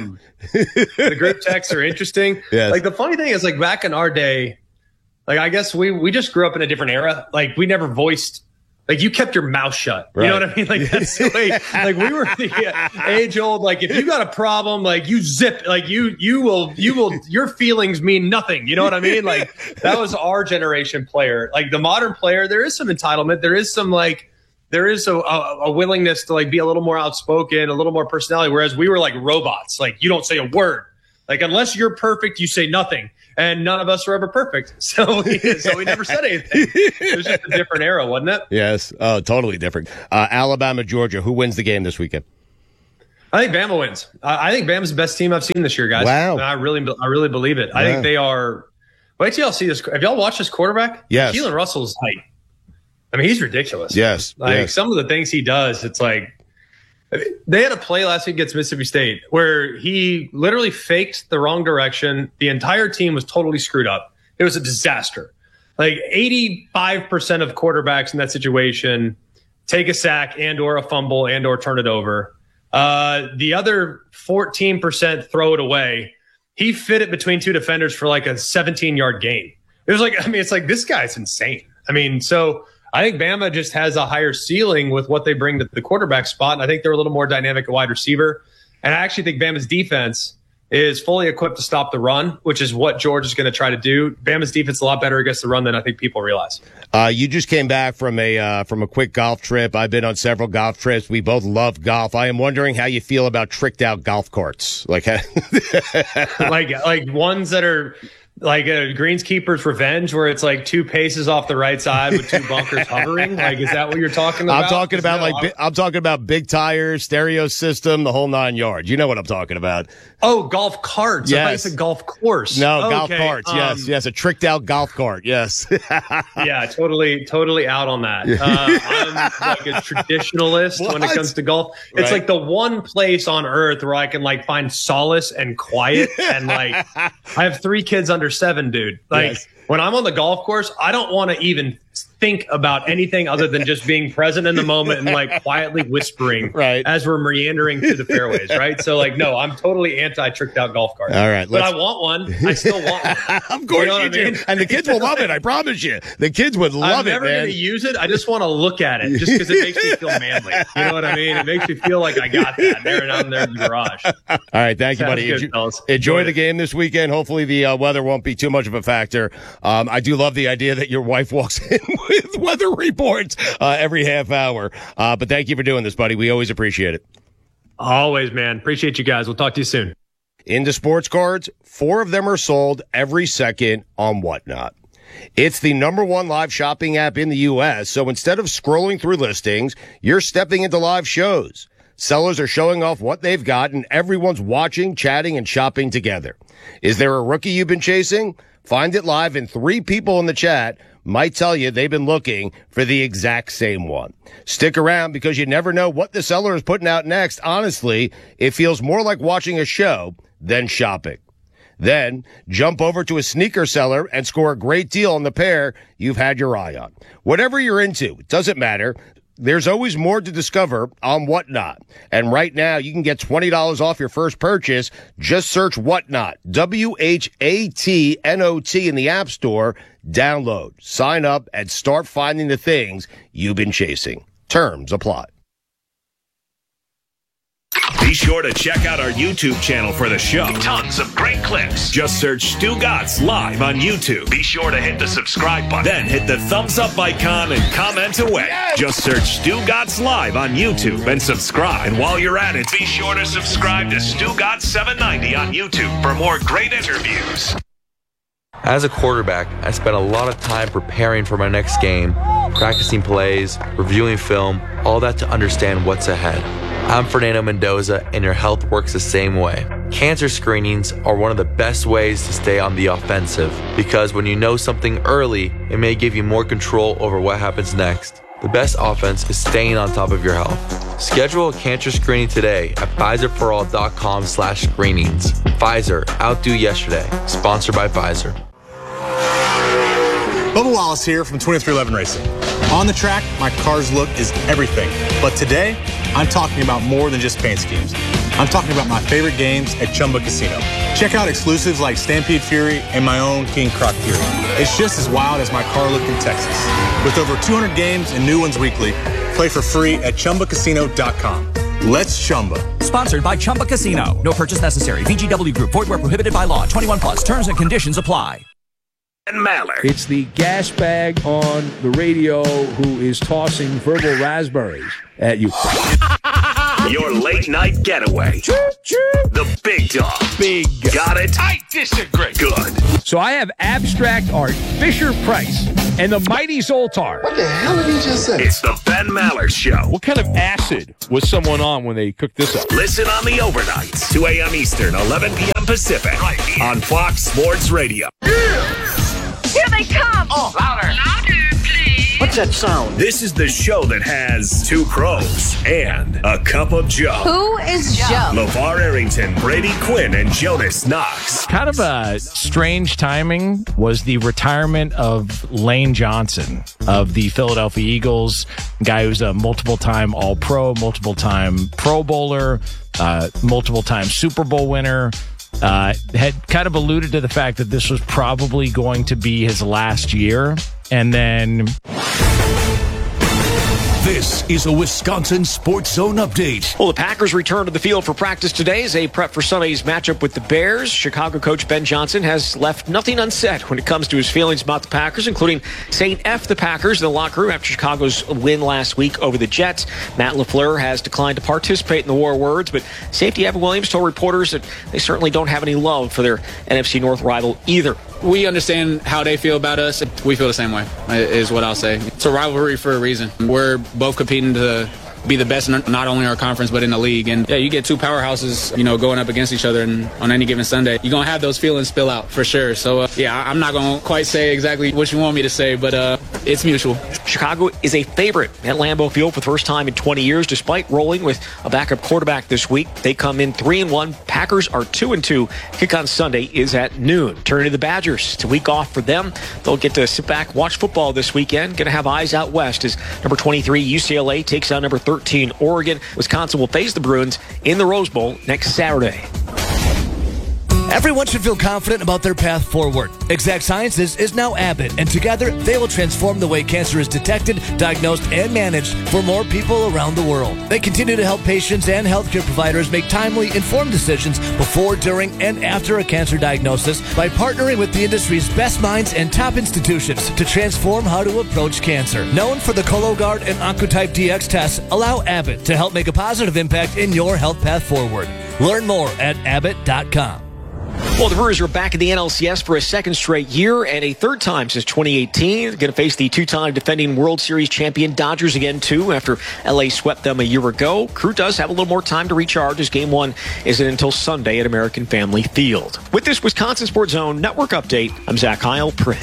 S3: the group texts are interesting.
S18: Yes.
S3: Like, the funny thing is, like, back in our day, like, I guess we just grew up in a different era. Like, we never voiced Like, you kept your mouth shut. Right. You know what I mean? Like, that's the way, like, we were the age old, like, if you got a problem, like, you zip, like, you will, your feelings mean nothing. You know what I mean? Like, that was our generation player. Like, the modern player, there is some entitlement. There is some, like, there is a willingness to, like, be a little more outspoken, a little more personality. Whereas we were like robots. Like, you don't say a word. Like, unless you're perfect, you say nothing. And none of us were ever perfect. So we never said anything. It was just a different era, wasn't it?
S18: Yes. Oh, totally different. Alabama, Georgia. Who wins the game this weekend?
S3: I think Bama wins. I think Bama's the best team I've seen this year, guys. Wow. I really believe it. I think they are. Wait till y'all see this. Have y'all watched this quarterback?
S18: Yes.
S3: Keelan Russell's height. I mean, he's ridiculous.
S18: Yes.
S3: Like, some of the things he does, it's like, they had a play last week against Mississippi State where he literally faked the wrong direction. The entire team was totally screwed up. It was a disaster. Like, 85% of quarterbacks in that situation take a sack and or a fumble and or turn it over. The other 14% throw it away. He fit it between two defenders for like a 17-yard gain. It was like, I mean, it's like, this guy's insane. I mean, so I think Bama just has a higher ceiling with what they bring to the quarterback spot. And I think they're a little more dynamic at wide receiver. And I actually think Bama's defense is fully equipped to stop the run, which is what George is going to try to do. Bama's defense is a lot better against the run than I think people realize.
S18: You just came back from a quick golf trip. I've been on several golf trips. We both love golf. I am wondering how you feel about tricked out golf carts, like
S3: ones that are like a greenskeeper's revenge, where it's like 2 paces off the right side with 2 bunkers hovering. Like, is that what you're talking about?
S18: I'm talking about big tires, stereo system, the whole 9 yards. You know what I'm talking about.
S3: Oh, golf carts.
S18: Yes.
S3: I thought you said golf course.
S18: No, golf carts. Yes, a tricked out golf cart. Yes.
S3: Yeah, totally out on that. I'm like a traditionalist when it comes to golf. It's like the one place on earth where I can like find solace and quiet. And like, I have 3 kids under 7, dude. Like, when I'm on the golf course, I don't want to even think about anything other than just being present in the moment and like quietly whispering as we're meandering through the fairways, right? So like, no, I'm totally anti tricked out golf cart.
S18: All right,
S3: but I want one. I still want one.
S18: Of course you do. Mean? And the kids will love it. I promise you, the kids would love it. I'm
S3: never going to use it. I just want to look at it, just because it makes me feel manly. You know what I mean? It makes me feel like I got that there and I'm there in the garage.
S18: All right, thank you, buddy. Enjoy the game this weekend. Hopefully, the weather won't be too much of a factor. I do love the idea that your wife walks in with weather reports every half hour. But thank you for doing this, buddy. We always appreciate it.
S3: Always, man. Appreciate you guys. We'll talk to you soon.
S18: Into sports cards, 4 of them are sold every second on Whatnot. It's the #1 live shopping app in the U.S., so instead of scrolling through listings, you're stepping into live shows. Sellers are showing off what they've got, and everyone's watching, chatting, and shopping together. Is there a rookie you've been chasing? Find it live, and 3 people in the chat might tell you they've been looking for the exact same one. Stick around, because you never know what the seller is putting out next. Honestly, it feels more like watching a show than shopping. Then jump over to a sneaker seller and score a great deal on the pair you've had your eye on. Whatever you're into, it doesn't matter. There's always more to discover on Whatnot. And right now, you can get $20 off your first purchase. Just search Whatnot, WHATNOT in the App Store. Download, sign up, and start finding the things you've been chasing. Terms apply.
S14: Be sure to check out our YouTube channel for the show. Tons of great clips. Just search Stu Gatz Live on YouTube. Be sure to hit the subscribe button. Then hit the thumbs up icon and comment away. Yes! Just search Stu Gatz Live on YouTube and subscribe. And while you're at it, be sure to subscribe to Stu Gatz 790 on YouTube for more great interviews.
S11: As a quarterback, I spent a lot of time preparing for my next game, practicing plays, reviewing film, all that to understand what's ahead. I'm Fernando Mendoza, and your health works the same way. Cancer screenings are one of the best ways to stay on the offensive, because when you know something early, it may give you more control over what happens next. The best offense is staying on top of your health. Schedule a cancer screening today at Pfizerforall.com/screenings. Pfizer, outdo yesterday. Sponsored by Pfizer.
S12: Bubba Wallace here from 2311 Racing. On the track, my car's look is everything. But today, I'm talking about more than just paint schemes. I'm talking about my favorite games at Chumba Casino. Check out exclusives like Stampede Fury and my own King Croc Fury. It's just as wild as my car looked in Texas. With over 200 games and new ones weekly, play for free at ChumbaCasino.com. Let's Chumba.
S10: Sponsored by Chumba Casino. No purchase necessary. VGW Group. Void where prohibited by law. 21 plus. Terms and conditions apply.
S14: And Maller.
S15: It's the gas bag on the radio who is tossing verbal raspberries at you.
S14: Your late night getaway. The big dog.
S15: Big.
S14: Got it?
S15: I disagree.
S14: Good.
S15: So I have abstract art, Fisher Price, and the mighty Zoltar.
S14: What the hell did he just say? It's the Ben Maller Show.
S15: What kind of acid was someone on when they cooked this up?
S14: Listen on the overnights, 2 a.m. Eastern, 11 p.m. Pacific, right on Fox Sports Radio.
S8: Here they come! Oh, louder! Louder, please!
S14: What's that sound? This is the show that has 2 crows and a cup of Joe.
S8: Who is Joe?
S14: LeVar Arrington, Brady Quinn, and Jonas Knox.
S16: Kind of a strange timing was the retirement of Lane Johnson of the Philadelphia Eagles, guy who's a multiple-time All-Pro, multiple-time Pro Bowler, multiple-time Super Bowl winner. Had kind of alluded to the fact that this was probably going to be his last year. And then...
S14: This is a Wisconsin Sports Zone update.
S17: Well, the Packers return to the field for practice today as they prep for Sunday's matchup with the Bears. Chicago coach Ben Johnson has left nothing unsaid when it comes to his feelings about the Packers, including saying F the Packers in the locker room after Chicago's win last week over the Jets. Matt LaFleur has declined to participate in the war of words, but safety Evan Williams told reporters that they certainly don't have any love for their NFC North rival either.
S20: We understand how they feel about us. We feel the same way, is what I'll say. It's a rivalry for a reason. We're both competing to be the best, not only in our conference, but in the league. And yeah, you get 2 powerhouses, going up against each other, and on any given Sunday, you're going to have those feelings spill out for sure. So, I'm not going to quite say exactly what you want me to say, but it's mutual.
S17: Chicago is a favorite at Lambeau Field for the first time in 20 years, despite rolling with a backup quarterback this week. They come in 3-1. Packers are 2-2. Kick on Sunday is at noon. Turning to the Badgers. It's a week off for them. They'll get to sit back, watch football this weekend. Going to have eyes out west as number 23 UCLA takes on number 13 Oregon. Wisconsin will face the Bruins in the Rose Bowl next Saturday.
S21: Everyone should feel confident about their path forward. Exact Sciences is now Abbott, and together they will transform the way cancer is detected, diagnosed, and managed for more people around the world. They continue to help patients and healthcare providers make timely, informed decisions before, during, and after a cancer diagnosis by partnering with the industry's best minds and top institutions to transform how to approach cancer. Known for the Cologuard and Oncotype DX tests, allow Abbott to help make a positive impact in your health path forward. Learn more at Abbott.com.
S17: Well, the Brewers are back in the NLCS for a second straight year and a third time since 2018. They're going to face the 2-time defending World Series champion Dodgers again, too, after LA swept them a year ago. Crew does have a little more time to recharge as Game 1 isn't until Sunday at American Family Field. With this Wisconsin Sports Zone Network update, I'm Zach Heil, Print.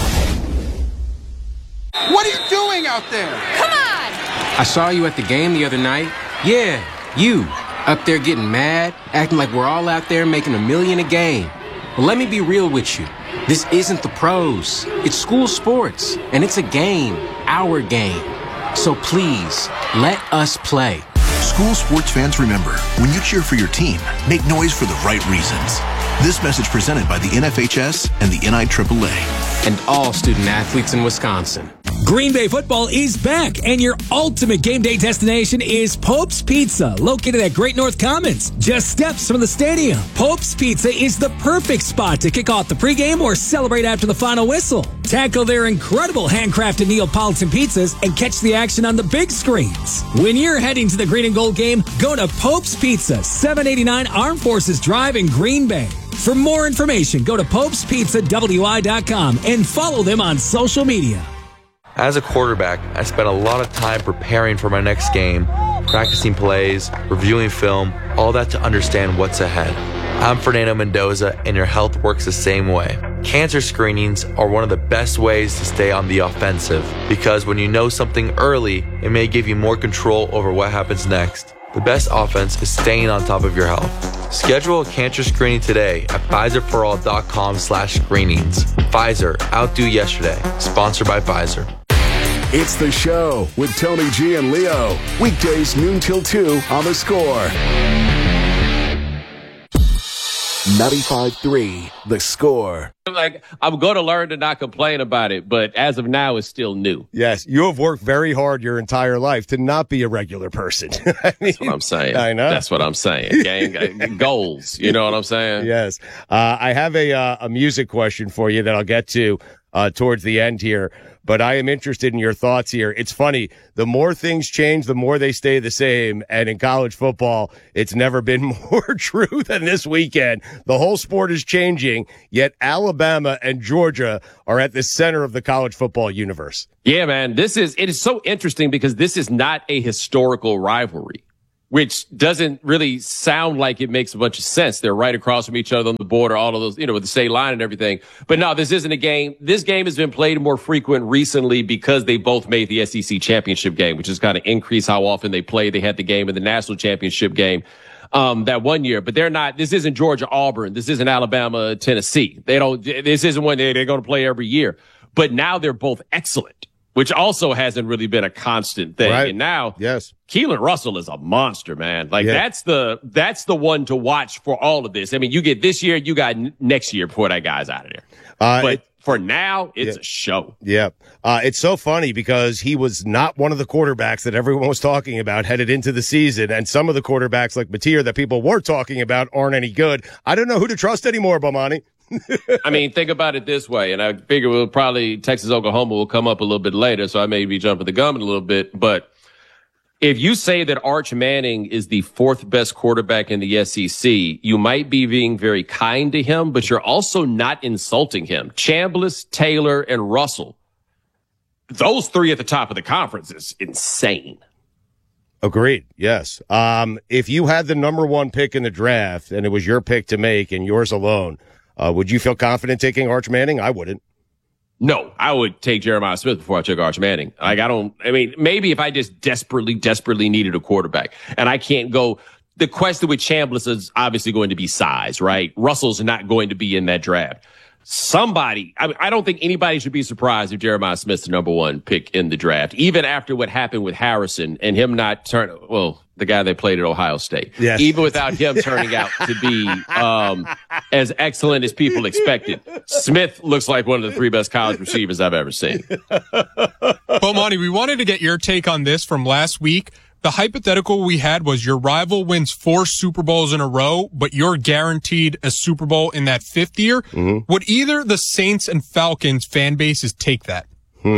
S22: What are you doing out there?
S30: Come on!
S9: I saw you at the game the other night. Yeah, you. Up there getting mad, acting like we're all out there making $1 million a game. Well, let me be real with you. This isn't the pros. It's school sports, and it's a game, our game. So please, let us play.
S28: School sports fans, remember, when you cheer for your team, make noise for the right reasons. This message presented by the NFHS and the NIAAA.
S9: And all student athletes in Wisconsin.
S23: Green Bay football is back, and your ultimate game day destination is Pope's Pizza, located at Great North Commons, just steps from the stadium. Pope's Pizza is the perfect spot to kick off the pregame or celebrate after the final whistle. Tackle their incredible handcrafted Neapolitan pizzas and catch the action on the big screens. When you're heading to the Green and Gold game, go to Pope's Pizza, 789 Armed Forces Drive in Green Bay. For more information, go to popespizzawi.com and follow them on social media.
S11: As a quarterback, I spent a lot of time preparing for my next game, practicing plays, reviewing film, all that to understand what's ahead. I'm Fernando Mendoza, and your health works the same way. Cancer screenings are one of the best ways to stay on the offensive, because when you know something early, it may give you more control over what happens next. The best offense is staying on top of your health. Schedule a cancer screening today at PfizerForAll.com/screenings. Pfizer, outdo yesterday. Sponsored by Pfizer.
S13: It's The Show with Tony G and Leo. Weekdays noon till 2 on The Score. 95.3 The Score.
S1: Like, I'm going to learn to not complain about it, but as of now, it's still new.
S18: Yes, you have worked very hard your entire life to not be a regular person.
S1: That's what I'm saying.
S18: I know.
S1: That's what I'm saying. Gang goals. You know what I'm saying?
S18: Yes. I have a music question for you that I'll get to towards the end here, but I am interested in your thoughts here. It's funny. The more things change, the more they stay the same. And in college football, it's never been more true than this weekend. The whole sport is changing, yet Alabama and Georgia are at the center of the college football universe.
S1: Yeah, man. It is so interesting because this is not a historical rivalry, which doesn't really sound like it makes a bunch of sense. They're right across from each other on the border, all of those, with the state line and everything. But no, this isn't a game. This game has been played more frequent recently because they both made the SEC championship game, which has kind of increased how often they play. They had the game in the national championship game that one year, but this isn't Georgia Auburn. This isn't Alabama Tennessee. This isn't one they're going to play every year. But now they're both excellent, which also hasn't really been a constant thing.
S18: Right.
S1: And now,
S18: yes,
S1: Keelan Russell is a monster, man. Like, that's the one to watch for all of this. I mean, you get this year, you got next year before that guy's out of there. But for now, it's a show.
S18: Yeah. It's so funny because he was not one of the quarterbacks that everyone was talking about headed into the season. And some of the quarterbacks like Mateer that people were talking about aren't any good. I don't know who to trust anymore, Bomani.
S1: I mean, think about it this way, and I figure Texas, Oklahoma will come up a little bit later, so I may be jumping the gun a little bit. But if you say that Arch Manning is the fourth best quarterback in the SEC, you might be being very kind to him, but you're also not insulting him. Chambliss, Taylor, and Russell, those three at the top of the conference is insane.
S18: Agreed. Yes. If you had the number one pick in the draft and it was your pick to make and yours alone, would you feel confident taking Arch Manning? I wouldn't.
S1: No, I would take Jeremiah Smith before I took Arch Manning. Maybe if I just desperately needed a quarterback and I can't go, the question with Chambliss is obviously going to be size, right? Russell's not going to be in that draft. I don't think anybody should be surprised if Jeremiah Smith's the number one pick in the draft, even after what happened with Harrison and him not the guy they played at Ohio State.
S18: Yes.
S1: Even without him turning out to be as excellent as people expected. Smith looks like one of the three best college receivers I've ever seen.
S19: Well, Monty, we wanted to get your take on this from last week. The hypothetical we had was your rival wins 4 Super Bowls in a row, but you're guaranteed a Super Bowl in that 5th year. Mm-hmm. Would either the Saints and Falcons fan bases take that?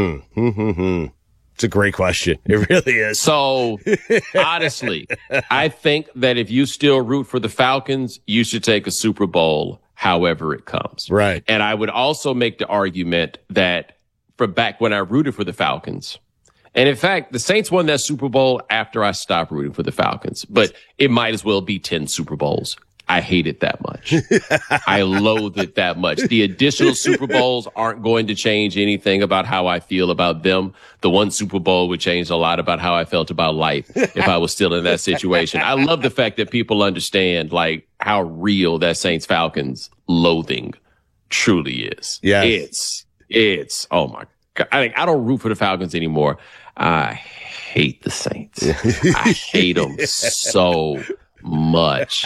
S18: It's a great question. It really is.
S1: So, honestly, I think that if you still root for the Falcons, you should take a Super Bowl however it comes.
S18: Right.
S1: And I would also make the argument that from back when I rooted for the Falcons, and in fact, the Saints won that Super Bowl after I stopped rooting for the Falcons, but it might as well be 10 Super Bowls. I hate it that much. I loathe it that much. The additional Super Bowls aren't going to change anything about how I feel about them. The one Super Bowl would change a lot about how I felt about life if I was still in that situation. I love the fact that people understand like how real that Saints Falcons loathing truly is.
S18: Yeah.
S1: It's, oh my God. I don't root for the Falcons anymore. I hate the Saints. I hate them so much.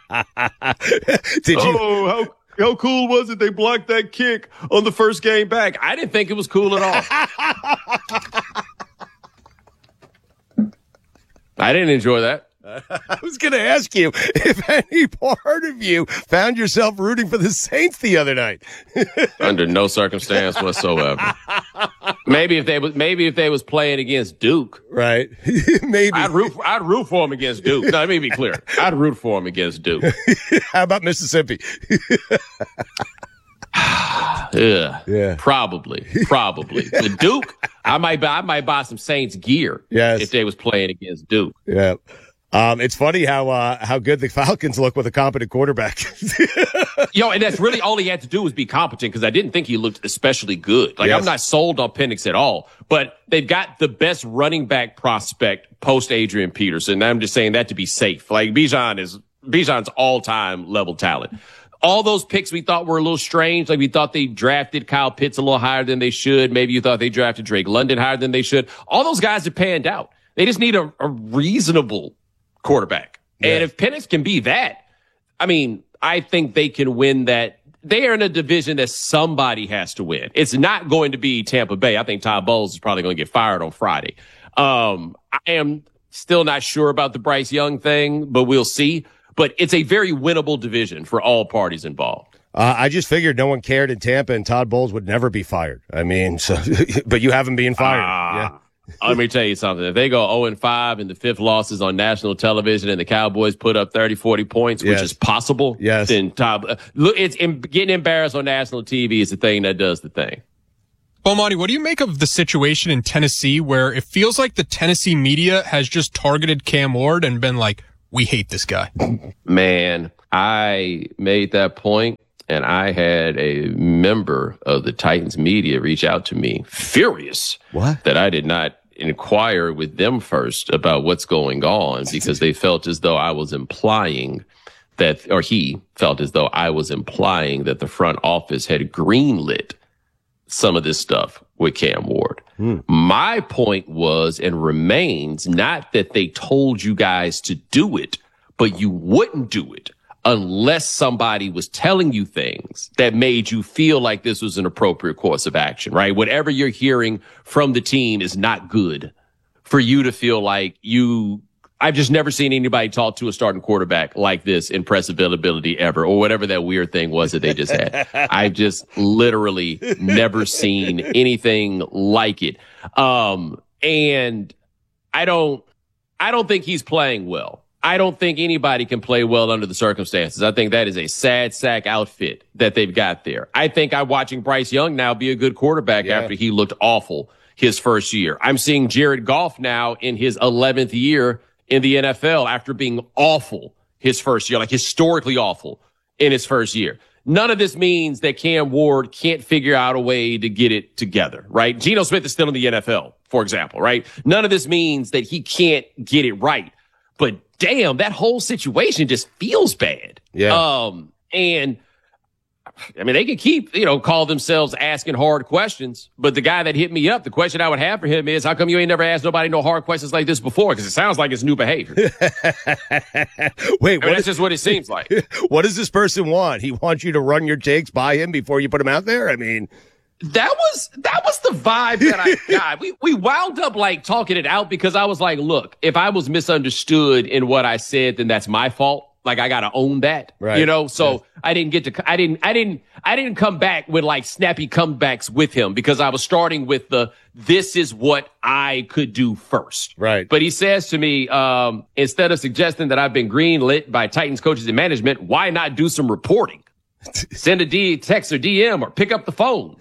S18: Did you?
S1: How cool was it? They blocked that kick on the first game back. I didn't think it was cool at all. I didn't enjoy that.
S18: I was going to ask you if any part of you found yourself rooting for the Saints the other night.
S1: Under no circumstance whatsoever. Maybe if they was playing against Duke,
S18: right? Maybe
S1: I'd root for them against Duke. No, let me be clear. I'd root for them against Duke.
S18: How about Mississippi?
S1: Yeah, probably. But Duke, I might buy some Saints gear.
S18: Yes.
S1: If they was playing against Duke.
S18: Yeah. It's funny how good the Falcons look with a competent quarterback.
S1: And that's really all he had to do was be competent because I didn't think he looked especially good. Like, yes. I'm not sold on Penix at all, but they've got the best running back prospect post Adrian Peterson. I'm just saying that to be safe. Like, Bijan's all-time level talent. All those picks we thought were a little strange. Like, we thought they drafted Kyle Pitts a little higher than they should. Maybe you thought they drafted Drake London higher than they should. All those guys have panned out. They just need a reasonable quarterback. Yeah. And if Penix can be that, I mean, I think they can win that. They are in a division that somebody has to win. It's not going to be Tampa Bay. I think Todd Bowles is probably going to get fired on Friday. I am still not sure about the Bryce Young thing, but we'll see. But it's a very winnable division for all parties involved.
S18: I just figured no one cared in Tampa and Todd Bowles would never be fired. I mean, so, but you have him being fired. Yeah.
S1: Let me tell you something. If they go 0-5 and the fifth loss is on national television and the Cowboys put up 30, 40 points, which is possible, then Todd, look, getting embarrassed on national TV is the thing that does the thing.
S19: Bomani, what do you make of the situation in Tennessee where it feels like the Tennessee media has just targeted Cam Ward and been like, we hate this guy?
S1: Man, I made that point, and I had a member of the Titans media reach out to me, furious that I did not inquire with them first about what's going on, because they felt as though I was implying that, or he felt as though I was implying that the front office had greenlit some of this stuff with Cam Ward. My point was and remains not that they told you guys to do it, but you wouldn't do it unless somebody was telling you things that made you feel like this was an appropriate course of action, right? Whatever you're hearing from the team is not good for you to feel like I've just never seen anybody talk to a starting quarterback like this in press availability ever, or whatever that weird thing was that they just had. I've just literally never seen anything like it. And I don't think he's playing well. I don't think anybody can play well under the circumstances. I think that is a sad sack outfit that they've got there. I think I'm watching Bryce Young now be a good quarterback after he looked awful his first year. I'm seeing Jared Goff now in his 11th year in the NFL after being awful his first year, like historically awful in his first year. None of this means that Cam Ward can't figure out a way to get it together, right? Geno Smith is still in the NFL, for example, right? None of this means that he can't get it right. But damn, that whole situation just feels bad.
S18: Yeah.
S1: And I mean, they can keep, call themselves asking hard questions, but the guy that hit me up, the question I would have for him is, how come you ain't never asked nobody no hard questions like this before? Because it sounds like it's new behavior.
S18: Wait,
S1: that's just what it seems like.
S18: What does this person want? He wants you to run your takes by him before you put him out there? I mean,
S1: that was the vibe that I got. We wound up like talking it out because I was like, look, if I was misunderstood in what I said, then that's my fault. Like, I got to own that,
S18: right.
S1: So I didn't come back with like snappy comebacks with him because I was starting with this is what I could do first.
S18: Right.
S1: But he says to me, instead of suggesting that I've been greenlit by Titans coaches and management, why not do some reporting? Send a text or DM or pick up the phone.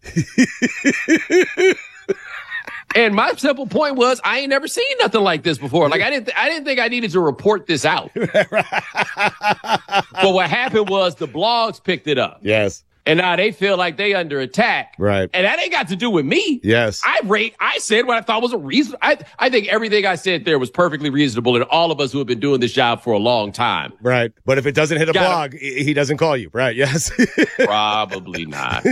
S1: And my simple point was, I ain't never seen nothing like this before. Like, I didn't think I needed to report this out. But what happened was the blogs picked it up.
S18: Yes.
S1: And now they feel like they under attack.
S18: Right.
S1: And that ain't got to do with me.
S18: Yes.
S1: I said what I thought was a reason. I think everything I said there was perfectly reasonable, and all of us who have been doing this job for a long time.
S18: Right. But if it doesn't hit a blog, he doesn't call you. Right. Yes.
S1: Probably not.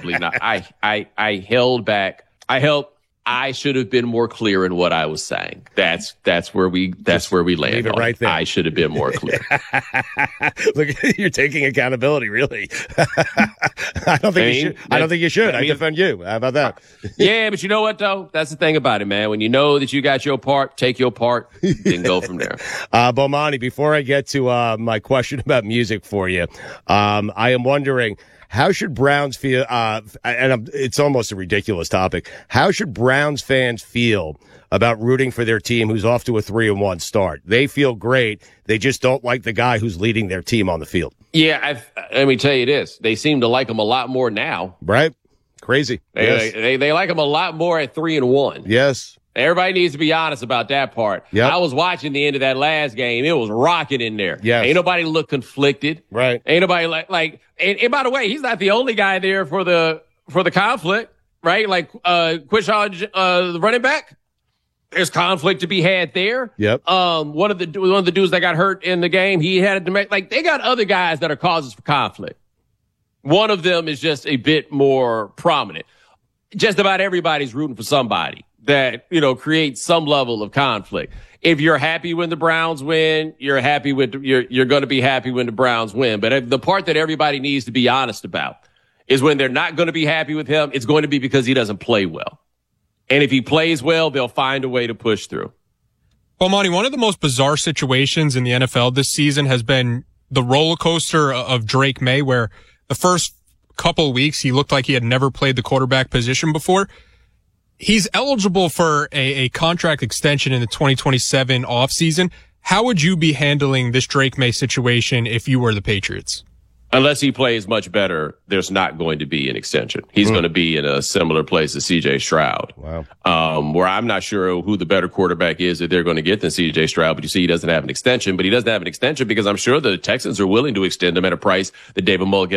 S1: I held back. I should have been more clear in what I was saying. That's where we landed.
S18: Leave it right there.
S1: I should have been more clear.
S18: Look, you're taking accountability, really. I don't think you should. I defend you. How about that?
S1: Yeah, but you know what though? That's the thing about it, man. When you know that you got your part, take your part, then go from there.
S18: Bomani, before I get to my question about music for you, I am wondering, how should Browns feel, it's almost a ridiculous topic, how should Browns fans feel about rooting for their team who's off to a 3-1 start? They feel great. They just don't like the guy who's leading their team on the field.
S1: Yeah, let me tell you this. They seem to like him a lot more now.
S18: Right? Crazy.
S1: They like him a lot more at 3-1.
S18: Yes.
S1: Everybody needs to be honest about that part.
S18: Yep.
S1: I was watching the end of that last game. It was rocking in there.
S18: Yes.
S1: Ain't nobody look conflicted.
S18: Right.
S1: Ain't nobody and by the way, he's not the only guy there for the conflict, right? Like, Quishon, the running back. There's conflict to be had there.
S18: Yep.
S1: One of the dudes that got hurt in the game, he had to make, they got other guys that are causes for conflict. One of them is just a bit more prominent. Just about everybody's rooting for somebody that, create some level of conflict. If you're happy when the Browns win, you're going to be happy when the Browns win. But the part that everybody needs to be honest about is when they're not going to be happy with him, it's going to be because he doesn't play well. And if he plays well, they'll find a way to push through.
S19: Well, Monty, one of the most bizarre situations in the NFL this season has been the roller coaster of Drake May, where the first couple of weeks he looked like he had never played the quarterback position before. He's eligible for a contract extension in the 2027 offseason. How would you be handling this Drake May situation if you were the Patriots?
S1: Unless he plays much better, there's not going to be an extension. He's going to be in a similar place as C.J. Stroud.
S18: Wow.
S1: Where I'm not sure who the better quarterback is that they're going to get than C.J. Stroud, but you see he doesn't have an extension. But he doesn't have an extension because I'm sure the Texans are willing to extend him at a price that David Mullen